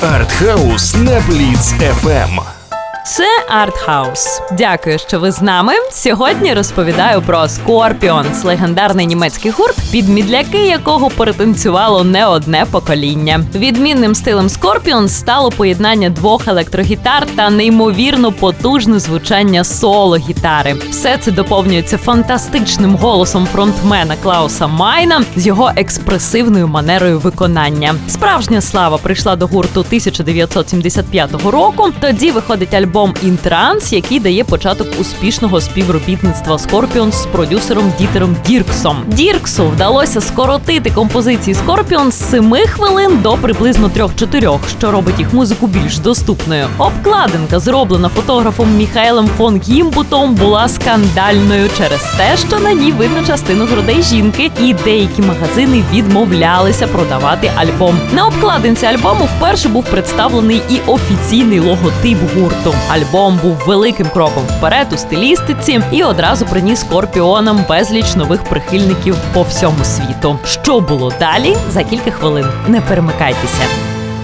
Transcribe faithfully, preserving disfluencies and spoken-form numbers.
Артхаус на Бліц еф ем. Це Артхаус. Дякую, що ви з нами. Сьогодні розповідаю про Scorpions, легендарний німецький гурт, під мідляки якого перетанцювало не одне покоління. Відмінним стилем Scorpions стало поєднання двох електрогітар та неймовірно потужне звучання соло-гітари. Все це доповнюється фантастичним голосом фронтмена Клауса Майна з його експресивною манерою виконання. Справжня слава прийшла до гурту тисяча дев'ятсот сімдесят п'ятого року. Тоді виходить альбом Альбом «Інтранс», який дає початок успішного співробітництва Scorpions з продюсером Дітером Дірксом. Дірксу вдалося скоротити композиції Scorpions з семи хвилин до приблизно трьох-чотирьох, що робить їх музику більш доступною. Обкладинка, зроблена фотографом Міхаелем фон Гімбутом, була скандальною через те, що на ній видно частину грудей жінки, і деякі магазини відмовлялися продавати альбом. На обкладинці альбому вперше був представлений і офіційний логотип гурту. Альбом був великим кроком вперед у стилістиці і одразу приніс Скорпіонам безліч нових прихильників по всьому світу. Що було далі? За кілька хвилин. Не перемикайтеся.